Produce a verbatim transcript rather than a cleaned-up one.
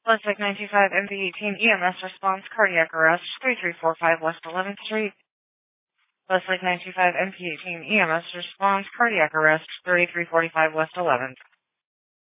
Westlake nine two five M V eighteen E M S response, cardiac arrest, three three four five West eleventh Street. Westlake nine two five M P eighteen E M S response, cardiac arrest, thirty-three forty-five West eleventh.